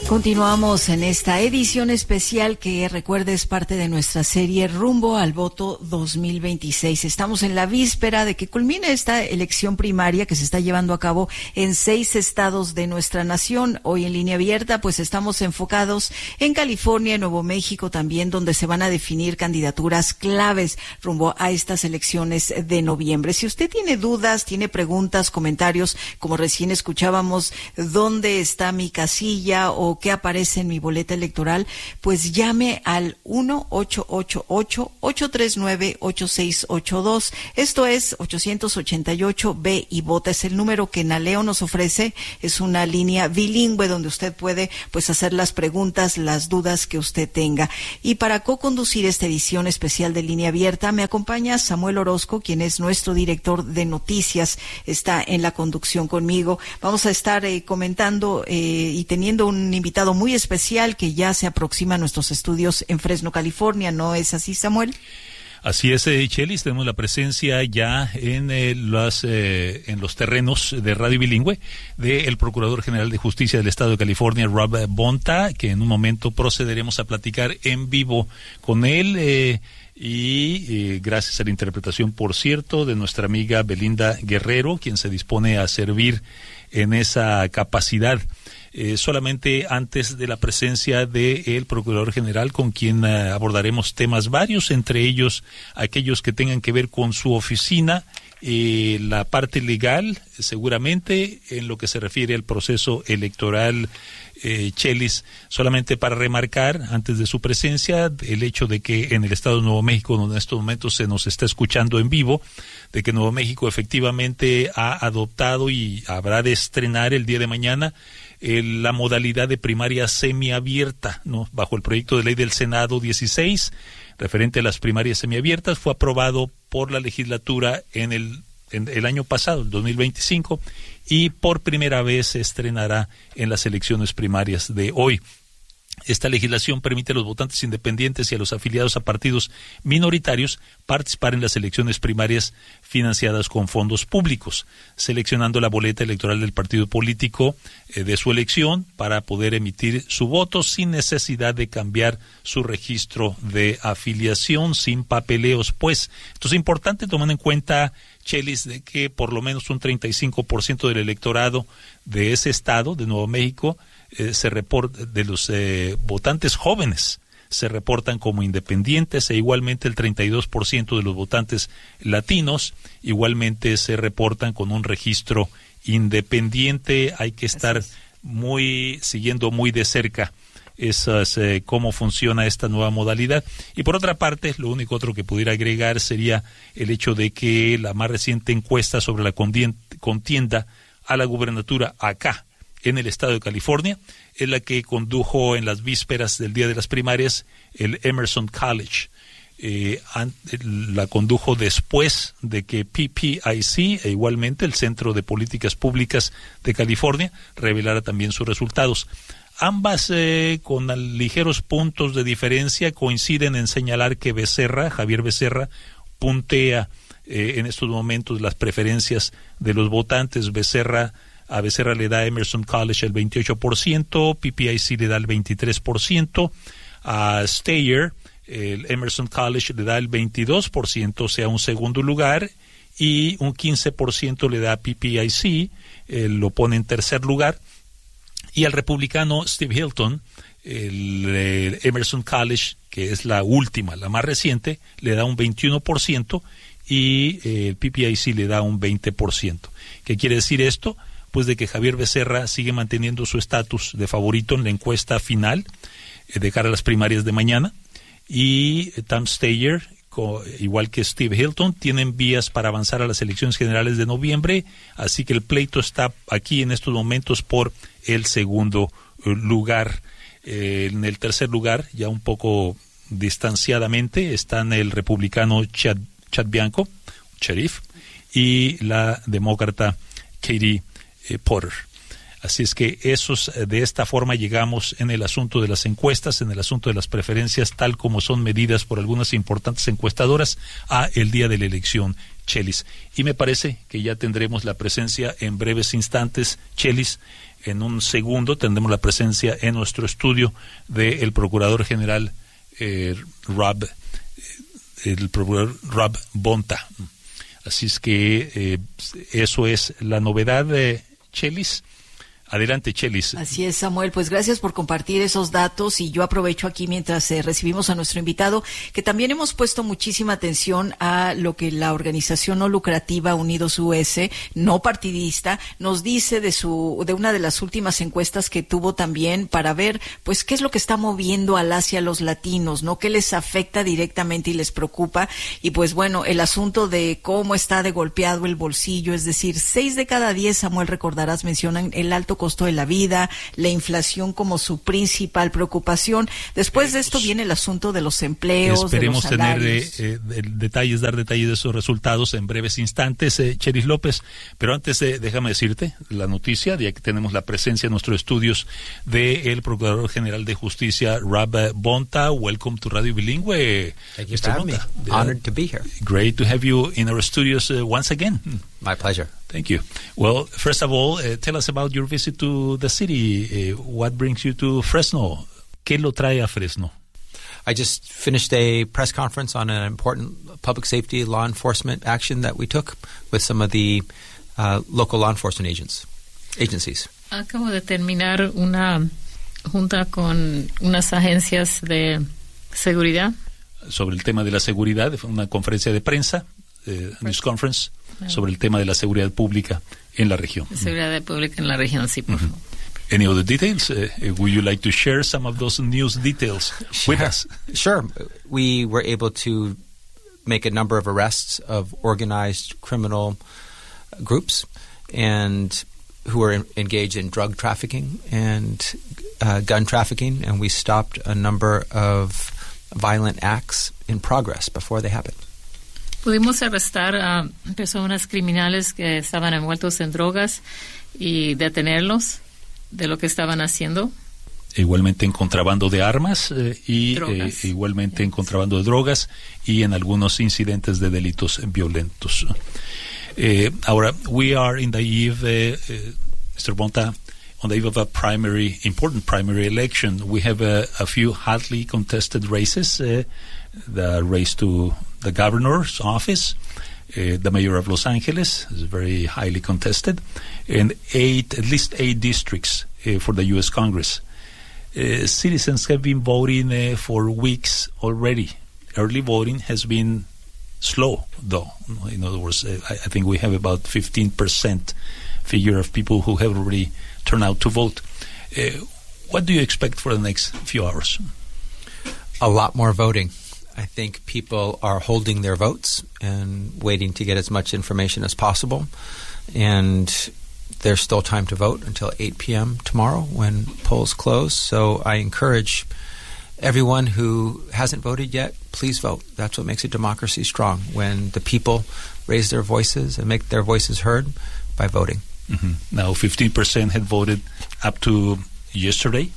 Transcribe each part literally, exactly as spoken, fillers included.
Continuamos en esta edición especial que, recuerde, es parte de nuestra serie Rumbo al Voto dos mil veintiséis. Estamos en la víspera de que culmine esta elección primaria que se está llevando a cabo en seis estados de nuestra nación. Hoy en Línea Abierta, pues estamos enfocados en California y Nuevo México también, donde se van a definir candidaturas claves rumbo a estas elecciones de noviembre. Si usted tiene dudas, tiene preguntas, comentarios, como recién escuchábamos, ¿dónde está mi casilla o qué aparece en mi boleta electoral? Pues llame al uno ocho ocho ocho, ocho tres nueve, ocho seis ocho dos. Esto es ochocientos ochenta y ocho ve y vota. Es el número que Naleo nos ofrece. Es una línea bilingüe donde usted puede pues hacer las preguntas, las dudas que usted tenga. Y para co-conducir esta edición especial de Línea Abierta me acompaña Samuel Orozco, quien es nuestro director de noticias. Está en la conducción conmigo. Vamos a estar eh, comentando eh, y teniendo un invitado invitado muy especial que ya se aproxima a nuestros estudios en Fresno, California. ¿No es así, Samuel? Así es, eh, Chelis, tenemos la presencia ya en, eh, las, eh, en los terrenos de Radio Bilingüe del Procurador General de Justicia del Estado de California, Rob Bonta, que en un momento procederemos a platicar en vivo con él. Eh, Y eh, gracias a la interpretación, por cierto, de nuestra amiga Belinda Guerrero, quien se dispone a servir en esa capacidad. Eh, solamente antes de la presencia del Procurador General, con quien uh, abordaremos temas varios, entre ellos aquellos que tengan que ver con su oficina, eh, la parte legal, seguramente, en lo que se refiere al proceso electoral. Eh, Chelis, solamente para remarcar antes de su presencia el hecho de que en el estado de Nuevo México, donde en estos momentos se nos está escuchando en vivo, de que Nuevo México efectivamente ha adoptado y habrá de estrenar el día de mañana eh, la modalidad de primaria semiabierta, ¿no? Bajo el proyecto de ley del Senado dieciséis, referente a las primarias semiabiertas, fue aprobado por la legislatura en el, en el año pasado, el dos mil veinticinco, y por primera vez se estrenará en las elecciones primarias de hoy. Esta legislación permite a los votantes independientes y a los afiliados a partidos minoritarios participar en las elecciones primarias financiadas con fondos públicos, seleccionando la boleta electoral del partido político eh, de su elección para poder emitir su voto sin necesidad de cambiar su registro de afiliación, sin papeleos. Pues esto es importante tomando en cuenta, Chelis, de que por lo menos un treinta y cinco por ciento del electorado de ese estado, de Nuevo México, eh, se reporta, de los eh, votantes jóvenes, se reportan como independientes, e igualmente el treinta y dos por ciento de los votantes latinos igualmente se reportan con un registro independiente. Hay que estar muy, siguiendo muy de cerca esas, eh, cómo funciona esta nueva modalidad. Y por otra parte, lo único otro que pudiera agregar sería el hecho de que la más reciente encuesta sobre la contienda a la gubernatura acá en el estado de California es la que condujo en las vísperas del día de las primarias el Emerson College. Eh, la condujo después de que P P I C e igualmente el Centro de Políticas Públicas de California revelara también sus resultados. Ambas, eh, con ligeros puntos de diferencia, coinciden en señalar que Becerra, Javier Becerra, puntea eh, en estos momentos las preferencias de los votantes. Becerra, a Becerra le da Emerson College el veintiocho por ciento, P P I C le da el veintitrés por ciento, a Steyer, el Emerson College le da el veintidós por ciento, o sea, un segundo lugar, y un quince por ciento le da a P P I C, eh, lo pone en tercer lugar. Y al republicano Steve Hilton, el, el Emerson College, que es la última, la más reciente, le da un veintiuno por ciento y eh, el P P I C le da un veinte por ciento. ¿Qué quiere decir esto? Pues de que Javier Becerra sigue manteniendo su estatus de favorito en la encuesta final eh, de cara a las primarias de mañana, y eh, Tom Steyer, igual que Steve Hilton, tienen vías para avanzar a las elecciones generales de noviembre, así que el pleito está aquí en estos momentos por el segundo lugar. Eh, en el tercer lugar, ya un poco distanciadamente, están el republicano Chad, Chad Bianco, sheriff, y la demócrata Katie eh, Porter. Así es que esos, de esta forma llegamos en el asunto de las encuestas, en el asunto de las preferencias, tal como son medidas por algunas importantes encuestadoras, a el día de la elección, Chelis. Y me parece que ya tendremos la presencia en breves instantes, Chelis. En un segundo tendremos la presencia en nuestro estudio del Procurador General eh, Rob, el Procurador Rob Bonta. Así es que eh, eso es la novedad de Chelis. Adelante, Chelis. Así es, Samuel. Pues gracias por compartir esos datos y yo aprovecho aquí mientras eh, recibimos a nuestro invitado que también hemos puesto muchísima atención a lo que la organización no lucrativa Unidos U S, no partidista, nos dice de su de una de las últimas encuestas que tuvo también para ver pues qué es lo que está moviendo al hacia los latinos, ¿no? Qué les afecta directamente y les preocupa. Y pues bueno, el asunto de cómo está de golpeado el bolsillo, es decir, seis de cada diez, Samuel, recordarás, mencionan el alto costo de la vida, la inflación como su principal preocupación. Después de esto viene el asunto de los empleos, Esperemos de los salarios. tener eh, detalles, dar detalles de esos resultados en breves instantes, eh, Chelis López. Pero antes, eh, déjame decirte la noticia, ya que tenemos la presencia en nuestros estudios del Procurador General de Justicia, Rob Bonta. Welcome to Radio Bilingüe. Thank you for having me. Honored to be here. Great to have you in our studios uh, once again. My pleasure. Thank you. Well, first of all, uh, tell us about your visit to the city. Uh, what brings you to Fresno? ¿Qué lo trae a Fresno? I just finished a press conference on an important public safety law enforcement action that we took with some of the uh, local law enforcement agents, agencies. Acabo de terminar una junta con unas agencias de seguridad. Sobre el tema de la seguridad, fue una conferencia de prensa, eh, news conference, sobre el tema de la seguridad pública en la región. Seguridad pública en la región, sí, por favor. Mm-hmm. Any other details? Uh, would you like to share some of those news details sure. with us? Sure. We were able to make a number of arrests of organized criminal groups and who were in, engaged in drug trafficking and uh, gun trafficking, and we stopped a number of violent acts in progress before they happened. Pudimos arrestar a personas criminales que estaban envueltos en drogas y detenerlos de lo que estaban haciendo. Igualmente en contrabando de armas eh, y eh, igualmente en contrabando de drogas y en algunos incidentes de delitos violentos. Eh, ahora, we are in the eve, uh, uh, Mister Bonta, on the eve of a primary, important primary election. We have a, a few hotly contested races, uh, the race to the governor's office, uh, the mayor of Los Angeles is very highly contested, and eight, at least eight districts uh, for the U S Congress. Uh, citizens have been voting uh, for weeks already. Early voting has been slow, though. In other words, uh, I, I think we have about fifteen percent figure of people who have already turned out to vote. Uh, what do you expect for the next few hours? A lot more voting. I think people are holding their votes and waiting to get as much information as possible. And there's still time to vote until eight p.m. tomorrow when polls close. So I encourage everyone who hasn't voted yet, please vote. That's what makes a democracy strong, when the people raise their voices and make their voices heard by voting. Mm-hmm. Now, fifteen percent had voted up to yesterday.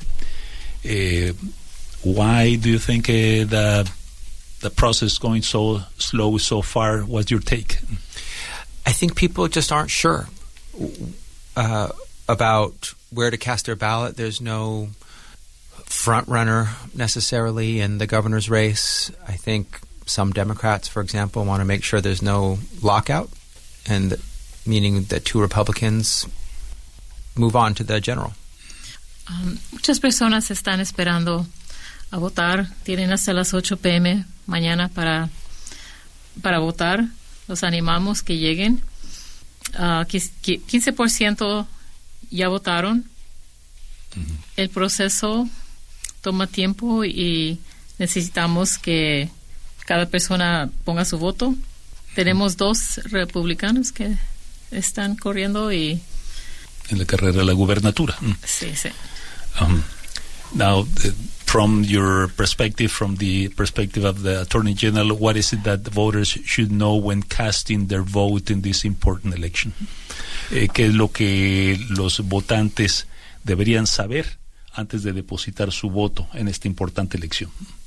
Uh, why do you think uh, the the process going so slow so far? What's your take? I think people just aren't sure uh, about where to cast their ballot. There's no front runner necessarily in the governor's race. I think some Democrats, for example, want to make sure there's no lockout, and th- meaning that two Republicans move on to the general. Um, muchas personas están esperando a votar. Tienen hasta las ocho p.m. mañana para, para votar. Los animamos que lleguen. Uh, quince por ciento ya votaron. Uh-huh. El proceso toma tiempo y necesitamos que cada persona ponga su voto. Tenemos dos republicanos que están corriendo y... en la carrera de la gubernatura. Sí, sí. Um, now, uh, from your perspective, from the perspective of the Attorney General, what is it that the voters should know when casting their vote in this important election? Eh, ¿Qué es lo que los votantes deberían saber antes de depositar su voto en esta importante elección?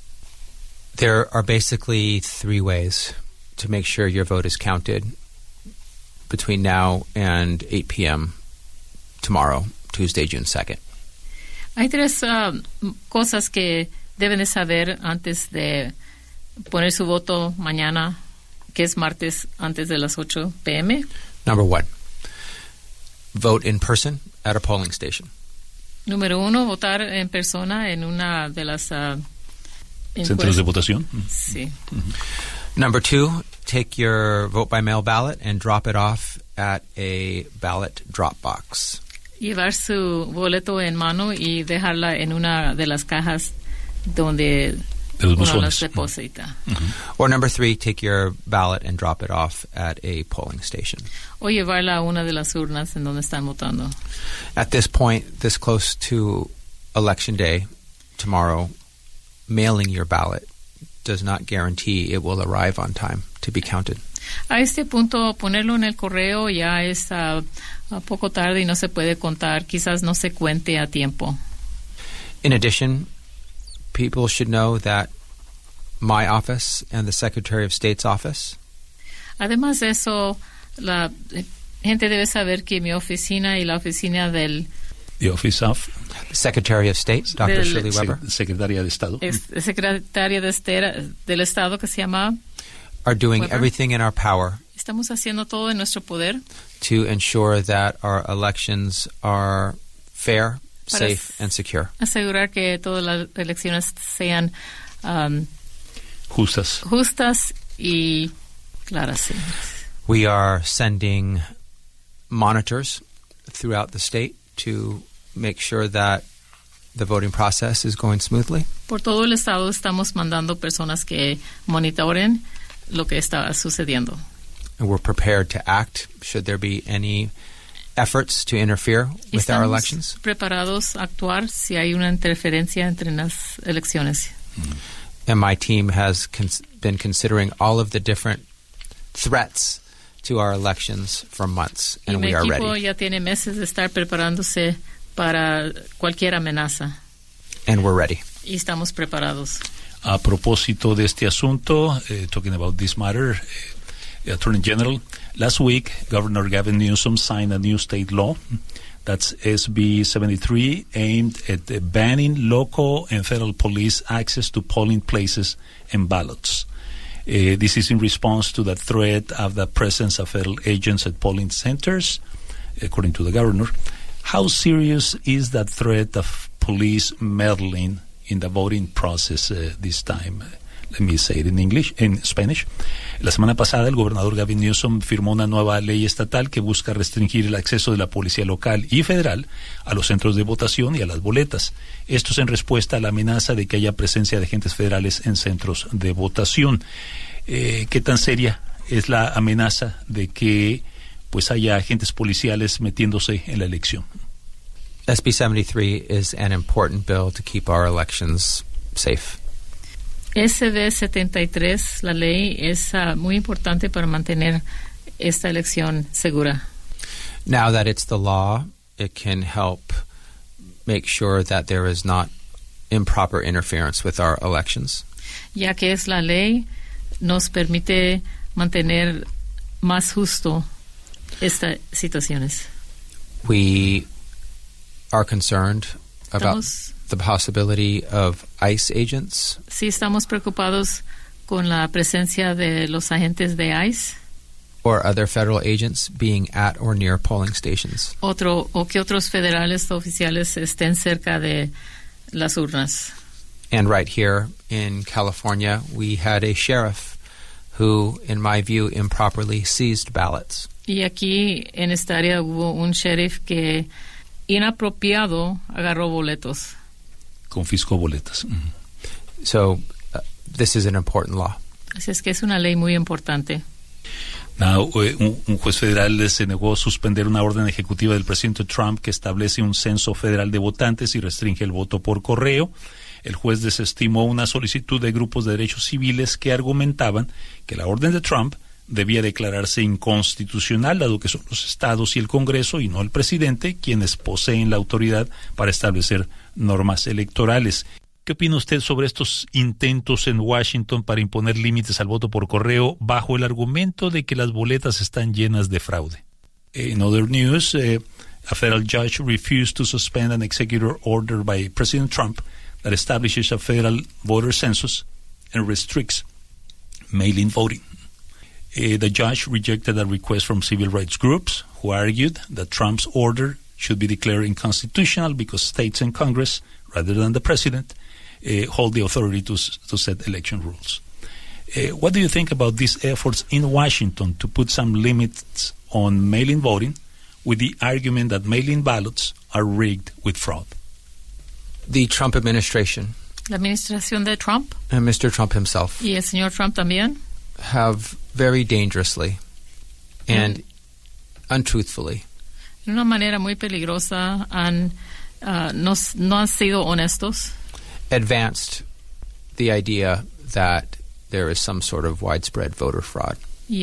There are basically three ways to make sure your vote is counted between now and eight p.m. tomorrow, Tuesday, June second. Hay tres uh, cosas que deben de saber antes de poner su voto mañana, que es martes, antes de las ocho p.m. Number one, vote in person at a polling station. Número uno, votar en persona en una de las uh, centros de votación. Sí. Mm-hmm. Number two, take your vote by mail ballot and drop it off at a ballot drop box. Llevar su boleto en mano y dejarla en una de las cajas donde de los uno buzones. las deposita. Mm-hmm. Or number three, take your ballot and drop it off at a polling station. O llevarla a una de las urnas en donde están votando. At this point, this close to Election Day, tomorrow, mailing your ballot does not guarantee it will arrive on time to be counted. A este punto, ponerlo en el correo ya es uh, a poco tarde y no se puede contar. Quizás no se cuente a tiempo. In addition, people should know that my office and the Secretary of State's office Además de eso, la gente debe saber que mi oficina y la oficina del The Office of the Secretary of State, Doctor Del- Shirley Weber, Sec- Secretaria de Estado. es- secretaria de estera, del Estado que se llama, are doing Weber. everything in our power estamos haciendo todo en nuestro poder to ensure that our elections are fair, Para safe, s- and secure. asegurar que todas las elecciones sean um, Justas. justas y claras. Sí. We are sending monitors throughout the state to make sure that the voting process is going smoothly. Por todo el estado estamos mandando personas que monitoren lo que está sucediendo. And we're prepared to act should there be any efforts to interfere Y with our estamos elections. preparados a actuar si hay una interferencia entre las elecciones. And my team has cons- been considering all of the different threats to our elections for months, Y and mi we are equipo ready. ya tiene meses de estar preparándose para cualquier amenaza And we're ready. y estamos preparados. A propósito de este asunto, eh, talking about this matter, eh, Attorney General, last week, Governor Gavin Newsom signed a new state law. That's S B seventy-three, aimed at uh, banning local and federal police access to polling places and ballots. Uh, this is in response to the threat of the presence of federal agents at polling centers, according to the governor. How serious is that threat of police meddling in the voting process uh, this time? Let me say it in English, in Spanish. La semana pasada, el gobernador Gavin Newsom firmó una nueva ley estatal que busca restringir el acceso de la policía local y federal a los centros de votación y a las boletas. Esto es en respuesta a la amenaza de que haya presencia de agentes federales en centros de votación. Eh, ¿Qué tan seria es la amenaza de que pues haya agentes policiales metiéndose en la elección? S B seventy-three is an important bill to keep our elections safe. S B setenta y tres, la ley, es uh, muy importante para mantener esta elección segura. Now that it's the law, it can help make sure that there is not improper interference with our elections. Ya que es la ley, nos permite mantener más justo estas situaciones. We are concerned about Estamos, the possibility of ICE agents sí estamos preocupados con la presencia de los agentes de ICE or other federal agents being at or near polling stations. otro, o que otros federales oficiales estén cerca de las urnas. And right here in California, we had a sheriff who, in my view, improperly seized ballots. Y aquí en esta área hubo un sheriff que inapropiado agarró boletos. Confiscó boletas. Ujú. So uh, this is an important law. Así es que es una ley muy importante. Now, eh, un, un juez federal se negó a suspender una orden ejecutiva del presidente Trump que establece un censo federal de votantes y restringe el voto por correo. El juez desestimó una solicitud de grupos de derechos civiles que argumentaban que la orden de Trump debía declararse inconstitucional, dado que son los estados y el Congreso y no el presidente quienes poseen la autoridad para establecer normas electorales. ¿Qué opina usted sobre estos intentos en Washington para imponer límites al voto por correo bajo el argumento de que las boletas están llenas de fraude? In other news, uh, a federal judge refused to suspend an executive order by President Trump that establishes a federal voter census and restricts mail-in voting. Uh, the judge rejected a request from civil rights groups who argued that Trump's order should be declared unconstitutional because states and Congress, rather than the president, uh, hold the authority to, to set election rules. Uh, what do you think about these efforts in Washington to put some limits on mail-in voting with the argument that mail-in ballots are rigged with fraud? The Trump administration La administración de Trump and Mister Trump himself y el señor Trump también have very dangerously and Mm. untruthfully de una manera muy peligrosa han, uh, no, no han sido honestos, advanced the idea that there is some sort of widespread voter fraud.